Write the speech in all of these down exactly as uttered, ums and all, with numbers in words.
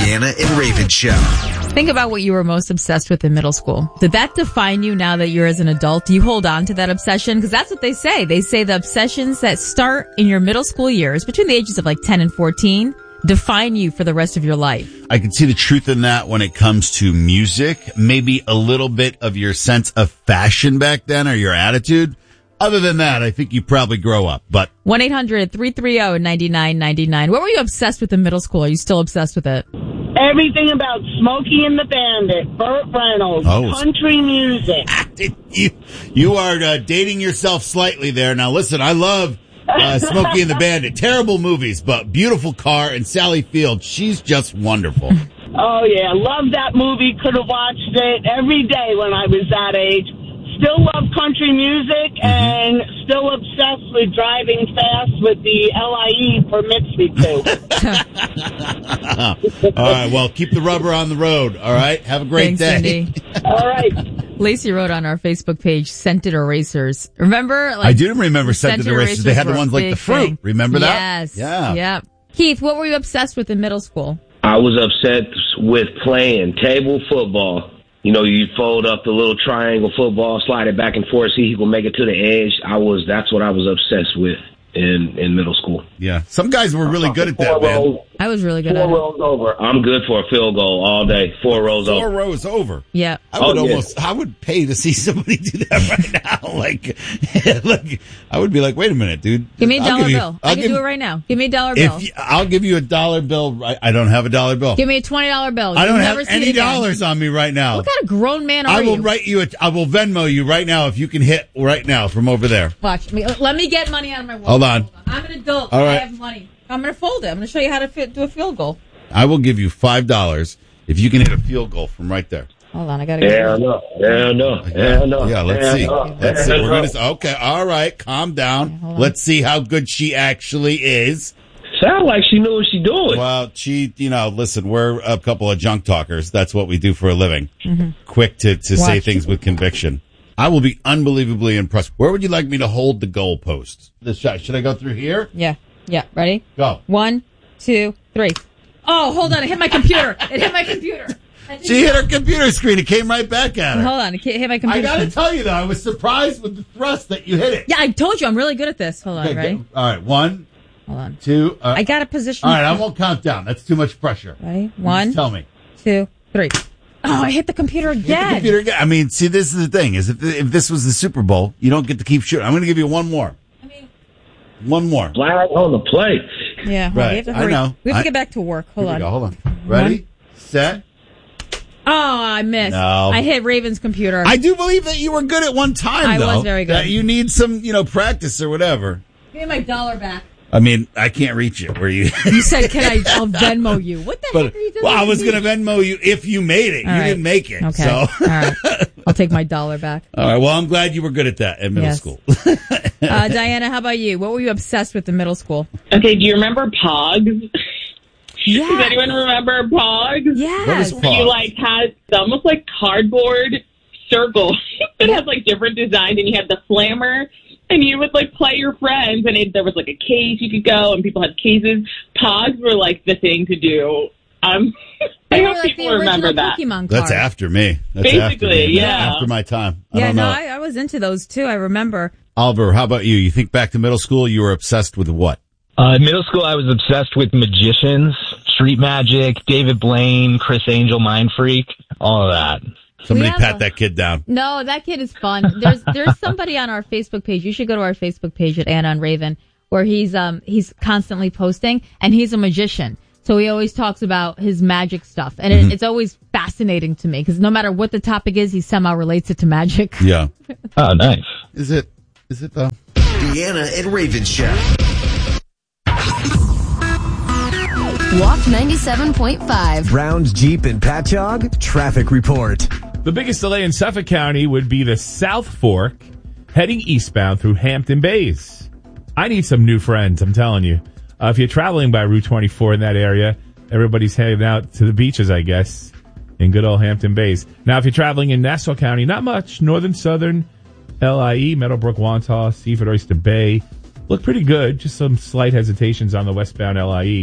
Deanna and Raven Show. Think about what you were most obsessed with in middle school. Did that define you now that you're as an adult? Do you hold on to that obsession? Because that's what they say. They say the obsessions that start in your middle school years, between the ages of like ten and fourteen, define you for the rest of your life. I can see the truth in that when it comes to music. Maybe a little bit of your sense of fashion back then or your attitude. Other than that, I think you probably grow up. But one eight hundred three three zero nine nine nine nine. What were you obsessed with in middle school? Are you still obsessed with it? Everything about Smokey and the Bandit, Burt Reynolds, oh. country music. you, you are uh, dating yourself slightly there. Now, listen, I love uh, Smokey and the Bandit. Terrible movies, but beautiful car. And Sally Field, she's just wonderful. Oh, yeah. Love that movie. Could have watched it every day when I was that age. Still love country music mm-hmm. and still obsessed with driving fast with the L I E permits me to. All right, well, keep the rubber on the road, all right? Have a great Thanks, day. Cindy. All right. Lacey wrote on our Facebook page, scented erasers. Remember? Like, I do remember scented, scented erasers. erasers. They had the ones like the fruit. Thing. Remember that? Yes. Yeah. Yeah. Keith, what were you obsessed with in middle school? I was upset with playing table football. You know, you fold up the little triangle football, slide it back and forth, see who can make it to the edge. I was, that's what I was obsessed with in, in middle school. Yeah. Some guys were really good at that, man. Rows, I was really good four at it. Four rows over. I'm good for a field goal all day. Four rows four over. Four rows over. Yeah. I would oh, almost, yeah. I would pay to see somebody do that right now. Like, like, I would be like, wait a minute, dude. Give me a dollar you, bill. I'll I can give, do it right now. Give me a dollar bill. If you, I'll give you a dollar bill. I, I don't have a dollar bill. Give me a twenty dollar bill. You'll I don't never have see any it again. dollars on me right now. What kind of grown man are I will you? write you. A, I will Venmo you right now if you can hit right now from over there. Watch me. Let me get money out of my wallet. Hold on. Hold on. I'm an adult. All right. I have money. I'm going to fold it. I'm going to show you how to fit, do a field goal. I will give you five dollars if you can hit a field goal from right there. Hold on, I got to get Yeah, no, yeah, no, yeah, no. Yeah, let's yeah, see. no, Let's yeah, see. We're no. gonna. Okay, all right. Calm down. Okay, let's see how good she actually is. Sound like she knew what she doing. Well, she, you know, listen, we're a couple of junk talkers. That's what we do for a living. Mm-hmm. Quick to, to say Watch. things with conviction. I will be unbelievably impressed. Where would you like me to hold the goalposts? This shot. Should I go through here? Yeah. Yeah. Ready? Go. One, two, three. Oh, hold on. It hit my computer. It hit my computer. She hit her computer screen. It came right back at her. Hold on. It hit my computer I got to screen. tell you, though, I was surprised with the thrust that you hit it. Yeah, I told you. I'm really good at this. Hold on. Okay, Ready? get- all right. One, Hold on. two. Uh, I got a position. all right. I won't count down. That's too much pressure. Ready? You One, just tell me. two, three. Oh, I hit the computer Hit the again. computer again. I mean, see, this is the thing: is if if this was the Super Bowl, you don't get to keep shooting. I'm going to give you one more. I mean, One more. Flag on the plate. yeah. Hold on. Right. We have to I hurry. know. We have to I- get back to work. Hold Here on. we go. Hold on. Ready, set. Oh, I missed. No. I hit Raven's computer. I do believe that you were good at one time. I though, was very good. That you need some, you know, practice or whatever. Give me my dollar back. I mean, I can't reach it. Where you? You said, "Can I? I'll Venmo you." What the But heck are you doing? well, I was to going me? to Venmo you if you made it. All you right. didn't make it. Okay. So. All right. I'll take my dollar back. All right. Well, I'm glad you were good at that in middle Yes. school. Uh, Diana, how about you? What were you obsessed with in middle school? Okay, do you remember Pogs? Yeah. Does anyone remember Pogs? Yes. What is Where you like had it's almost like cardboard circle that has like different designs, and you had the flammer, and you would like play your friends, and it, there was like a case you could go, and people had cases. Pogs were like the thing to do. Um, I They were hope like people the original remember that. Pokemon That's cards. after me. That's Basically, after me. yeah. After my time. I Yeah, don't no, know. I, I was into those too. I remember. Oliver, how about you? You think back to middle school, you were obsessed with what? Uh, in middle school, I was obsessed with magicians, street magic, David Blaine, Chris Angel, Mind Freak, all of that. Somebody have pat a- that kid down. No, that kid is fun. There's there's somebody on our Facebook page. You should go to our Facebook page at Anna and Raven, where he's um he's constantly posting, and he's a magician. So he always talks about his magic stuff, and it, it's always fascinating to me because no matter what the topic is, he somehow relates it to magic. Yeah. Oh, nice. Is it? Is it though? Deanna and Raven Show. Walk ninety-seven point five. Browns Jeep and Patchogue traffic report. The biggest delay in Suffolk County would be the South Fork heading eastbound through Hampton Bays. I need some new friends, I'm telling you. Uh, if you're traveling by Route twenty-four in that area, everybody's heading out to the beaches, I guess, in good old Hampton Bays. Now, if you're traveling in Nassau County, not much. Northern, Southern, L I E, Meadowbrook, Wantagh, Seaford, Oyster Bay. Look pretty good. Just some slight hesitations on the westbound L I E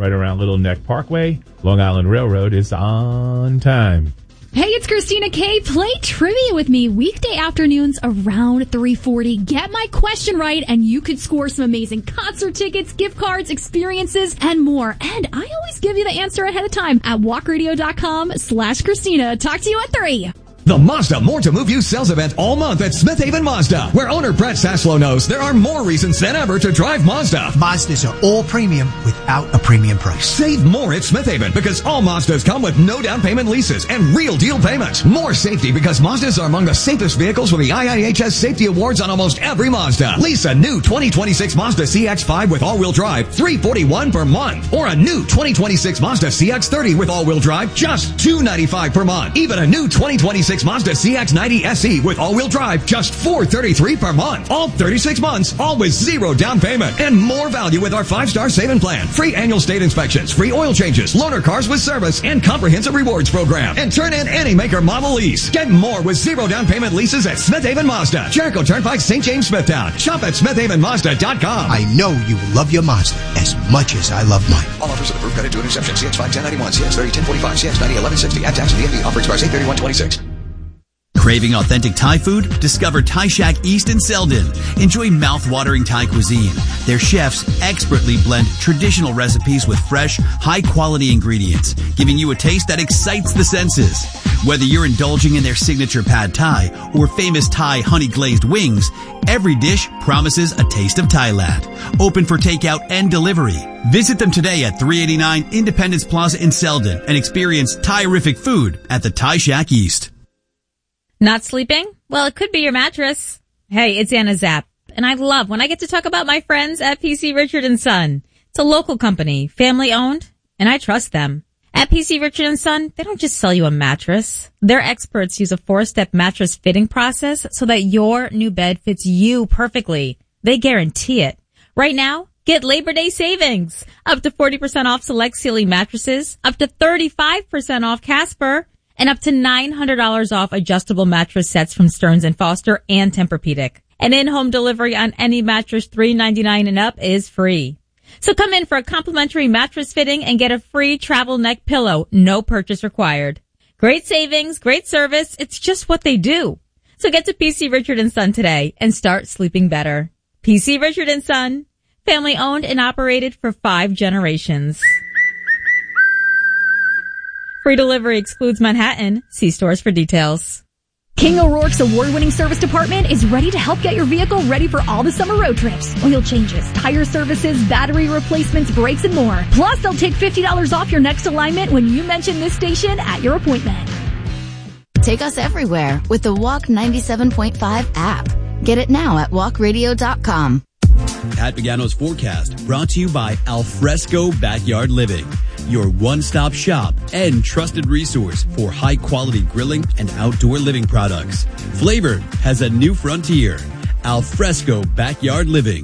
right around Little Neck Parkway. Long Island Railroad is on time. Hey, it's Christina K. Play trivia with me weekday afternoons around three forty. Get my question right, and you could score some amazing concert tickets, gift cards, experiences, and more. And I always give you the answer ahead of time at walkradio.com slash Christina. Talk to you at three. The Mazda More to Move You sales event all month at Smith Haven Mazda, where owner Brett Saslow knows there are more reasons than ever to drive Mazda. Mazdas are all premium without a premium price. Save more at Smith Haven because all Mazdas come with no down payment leases and real deal payments. More safety because Mazdas are among the safest vehicles with the I I H S Safety Awards on almost every Mazda. Lease a new twenty twenty-six Mazda C X five with all-wheel drive, three hundred forty-one dollars per month. Or a new twenty twenty-six Mazda C X thirty with all-wheel drive, just two hundred ninety-five dollars per month. Even a new twenty twenty-six Mazda C X ninety S E with all-wheel drive, just four hundred thirty-three dollars per month. All thirty-six months, all with zero down payment. And more value with our five-star saving plan. Free annual state inspections, free oil changes, loaner cars with service, and comprehensive rewards program. And turn in any maker model lease. Get more with zero down payment leases at Smith Haven Mazda, Jericho Turnpike, Saint James, Smithtown. Shop at smith haven mazda dot com. I know you will love your Mazda as much as I love mine. All offers of approved credit to interception. C X five ten ninety-one, C X thirty ten forty-five, C X ninety eleven sixty. At tax and D M V. Offer expires eight thirty-one twenty-six. Craving authentic Thai food? Discover Thai Shack East in Selden. Enjoy mouth-watering Thai cuisine. Their chefs expertly blend traditional recipes with fresh, high-quality ingredients, giving you a taste that excites the senses. Whether you're indulging in their signature pad Thai or famous Thai honey-glazed wings, every dish promises a taste of Thailand. Open for takeout and delivery. Visit them today at three eighty-nine Independence Plaza in Selden and experience Thai-rific food at the Thai Shack East. Not sleeping? Well, it could be your mattress. Hey, it's Anna Zapp, and I love when I get to talk about my friends at P C Richard and Son. It's a local company, family owned, and I trust them. At P C Richard and Son, they don't just sell you a mattress. Their experts use a four-step mattress fitting process so that your new bed fits you perfectly. They guarantee it. Right now, get Labor Day savings. Up to forty percent off select Sealy mattresses, up to thirty-five percent off Casper, and up to nine hundred dollars off adjustable mattress sets from Stearns and Foster and Tempur-Pedic. And in-home delivery on any mattress three ninety-nine and up is free. So come in for a complimentary mattress fitting and get a free travel neck pillow. No purchase required. Great savings, great service. It's just what they do. So get to P C Richard and Son today and start sleeping better. P C Richard and Son, family owned and operated for five generations. Free delivery excludes Manhattan. See stores for details. King O'Rourke's award-winning service department is ready to help get your vehicle ready for all the summer road trips. Oil changes, tire services, battery replacements, brakes, and more. Plus, they'll take fifty dollars off your next alignment when you mention this station at your appointment. Take us everywhere with the Walk ninety-seven point five app. Get it now at walk radio dot com. Pat Pagano's forecast brought to you by Alfresco Backyard Living, your one-stop shop and trusted resource for high-quality grilling and outdoor living products. Flavor has a new frontier. Alfresco Backyard Living.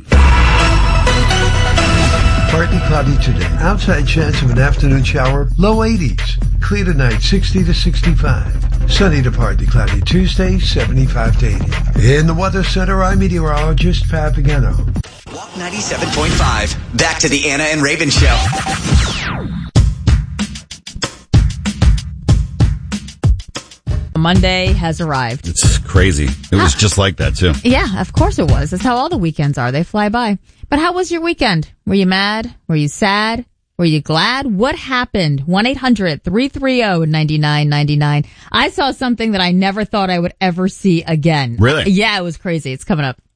Partly cloudy today. Outside chance of an afternoon shower. Low eighties. Clear tonight, sixty to sixty-five. Sunny to partly cloudy Tuesday, seventy-five to eighty. In the Weather Center, I'm meteorologist Pat Pagano. Walk ninety-seven point five. Back to the Anna and Raven Show. Monday has arrived. It's crazy. It was ah. just like that, too. Yeah, of course it was. That's how all the weekends are. They fly by. But how was your weekend? Were you mad? Were you sad? Were you glad? What happened? one eight hundred three three zero nine nine nine nine. I saw something that I never thought I would ever see again. Really? Yeah, it was crazy. It's coming up.